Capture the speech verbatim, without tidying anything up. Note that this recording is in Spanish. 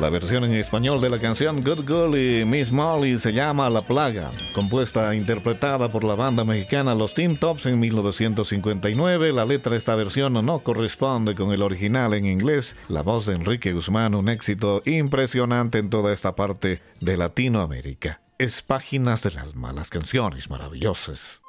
La versión en español de la canción Good Golly Miss Molly se llama La Plaga, compuesta e interpretada por la banda mexicana Los Teen Tops en mil novecientos cincuenta y nueve. La letra de esta versión no corresponde con el original en inglés. La voz de Enrique Guzmán, un éxito impresionante en toda esta parte de Latinoamérica. Es Páginas del Alma, las canciones maravillosas.